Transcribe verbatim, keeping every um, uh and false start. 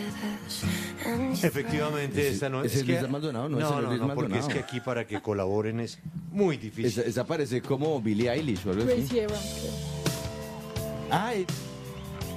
Efectivamente, esta no ese es es que, Luis Maldonado, no, ese no, no es no, Luis no, porque es Maldonado. que aquí para que colaboren es muy difícil. Esa, esa parece como Billie Eilish o algo Gracie así. Evans, creo. Ah, eh,